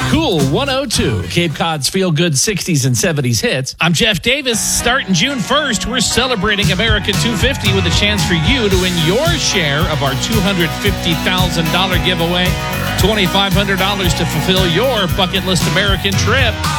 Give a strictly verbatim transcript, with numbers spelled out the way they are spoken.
Cool one oh two, Cape Cod's feel-good sixties and seventies hits. I'm Jeff Davis. Starting June first, we're celebrating America two fifty with a chance for you to win your share of our two hundred fifty thousand dollars giveaway. two thousand five hundred dollars to fulfill your bucket list American trip.